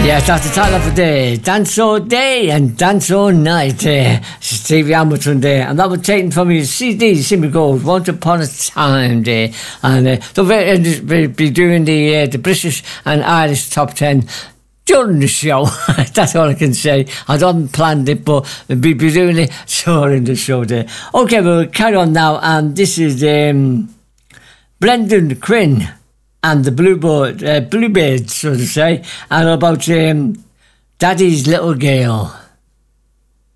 Yes, that's the title of the day. Dance All Day and Dance All Night. Stevie Hamilton Day. And that was taken from his CD, Simmy Gold, Once Upon a Time Day. And so we'll be doing the British and Irish top 10 during the show. That's all I can say. I haven't planned it, but we'll be doing it during the show there. Okay, we'll carry on now. And this is Brendan Quinn and the Bluebirds, so to say, and about Daddy's Little Girl.